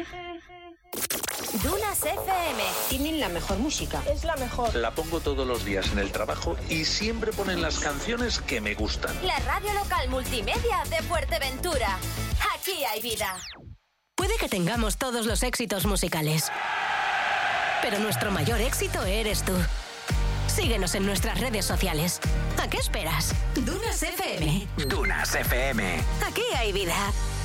Dunas FM. Tienen la mejor música. Es la mejor. La pongo todos los días en el trabajo y siempre ponen las canciones que me gustan. La radio local multimedia de Fuerteventura. Aquí hay vida. Puede que tengamos todos los éxitos musicales, pero nuestro mayor éxito eres tú. Síguenos en nuestras redes sociales. ¿A qué esperas? Dunas FM. Dunas FM. Aquí hay vida.